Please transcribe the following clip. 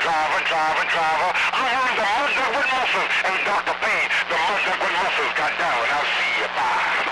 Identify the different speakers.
Speaker 1: driver. I heard the Mud Duckwood Muscles and Dr. Payne, the Mud Duckwood Muscles got down. I'll see you. Bye.